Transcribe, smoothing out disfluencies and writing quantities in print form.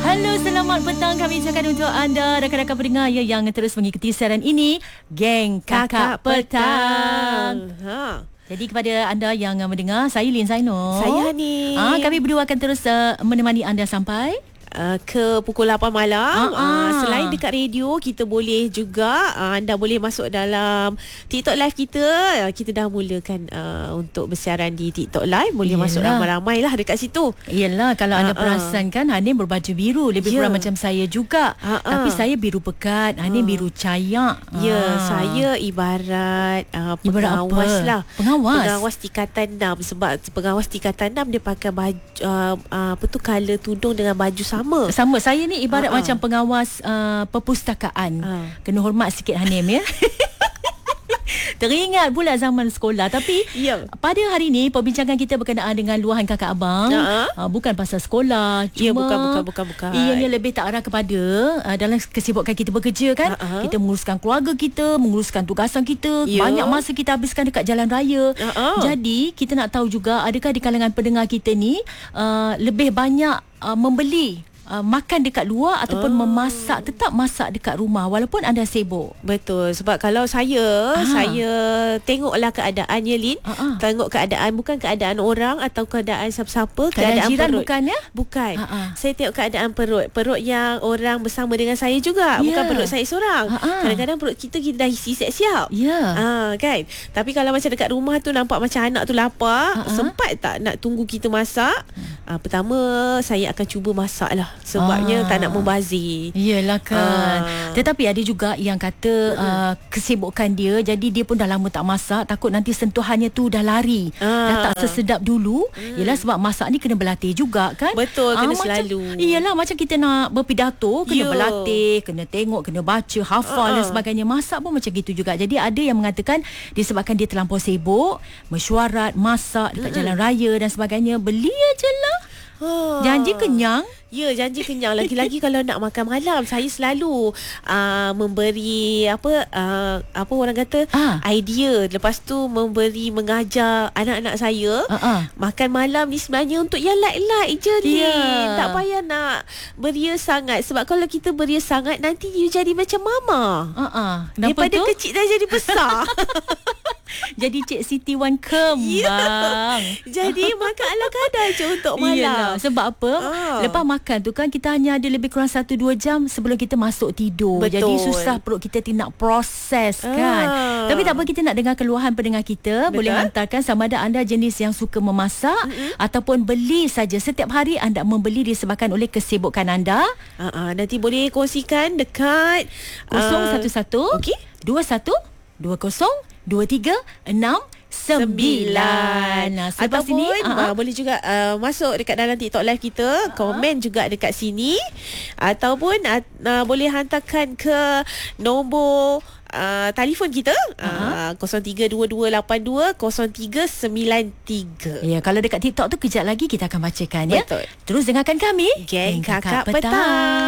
Halo, selamat petang kami ucapkan untuk anda rakan-rakan pendengar yang terus mengikuti siaran ini, Geng Kakak Petang. Jadi kepada anda yang mendengar, saya Lin Zainul. Saya Hani. Kami berdua akan terus menemani anda sampai ke pukul 8 malam. Selain dekat radio, kita boleh juga anda boleh masuk dalam TikTok live kita. Kita dah mulakan untuk bersiaran di TikTok live. Boleh masuk ramai-ramai lah dekat situ. Yelah, kalau anda perasan kan, Hanin berbaju biru, lebih kurang macam saya juga. Tapi saya biru pekat, Hanin biru cayak. Saya ibarat pengawas lah. Pengawas tingkatan 6. Sebab pengawas tingkatan 6 dia pakai baju colour tudung dengan baju sama. Saya ni ibarat macam pengawas perpustakaan. Kena hormat sikit Hanim ya. Teringat pula zaman sekolah. Tapi pada hari ni perbincangan kita berkenaan dengan luahan kakak abang. Bukan pasal sekolah. Cuma bukan. ianya lebih tak arah kepada dalam kesibukan kita bekerja kan. Kita menguruskan keluarga kita, menguruskan tugasan kita. Banyak masa kita habiskan dekat jalan raya. Jadi kita nak tahu juga, adakah di kalangan pendengar kita ni lebih banyak membeli makan dekat luar ataupun tetap masak dekat rumah walaupun anda sibuk. Betul. Sebab kalau saya tengoklah keadaannya, Lin. Tengok keadaan, bukan keadaan orang atau keadaan siapa-siapa, keadaan jiran perut. Bukan ya? Bukan. Saya tengok keadaan perut yang orang bersama dengan saya juga. Bukan perut saya seorang. Kadang-kadang perut kita dah isi siap-siap. Kan? Tapi kalau macam dekat rumah tu nampak macam anak tu lapar, sempat tak nak tunggu kita masak? Pertama saya akan cuba masak lah. Sebabnya tak nak membazir. Yelah kan. Tetapi ada juga yang kata kesibukan dia, jadi dia pun dah lama tak masak, takut nanti sentuhannya tu dah lari, dah tak sesedap dulu. Yelah, sebab masak ni kena berlatih juga kan. Betul, kena selalu. Yelah, macam kita nak berpidato, kena berlatih, kena tengok, kena baca, hafal dan sebagainya. Masak pun macam gitu juga. Jadi ada yang mengatakan disebabkan dia terlampau sibuk mesyuarat, masak dekat jalan raya dan sebagainya, beli aje lah. Janji kenyang. Ya, janji kenyang. Lagi-lagi kalau nak makan malam, saya selalu memberi apa orang kata idea. Lepas tu mengajar anak-anak saya makan malam ni sebenarnya untuk yang light-light je ni. Tak payah nak beria sangat. Sebab kalau kita beria sangat, nanti you jadi macam mama. Daripada kecil dah jadi besar. Jadi Cik Siti Wan kembang. Jadi makan ala kadar je untuk malam. Yelah, sebab apa? Lepas makan tu kan, kita hanya ada lebih kurang 1-2 jam sebelum kita masuk tidur. Betul. Jadi susah perut kita nak proses kan. Tapi tak apa, kita nak dengar keluhan pendengar kita. Boleh hantarkan sama ada anda jenis yang suka memasak ataupun beli saja. Setiap hari anda membeli disebabkan oleh kesibukan anda. Nanti boleh kongsikan dekat 011 21 20 2369. Selepas ataupun ini boleh juga masuk dekat dalam TikTok live kita, komen juga dekat sini, ataupun boleh hantarkan ke nombor telefon kita 0322820393. Ya, kalau dekat TikTok tu kejap lagi kita akan bacakan ya. Betul. Terus dengarkan kami, Geng Kakak Petang.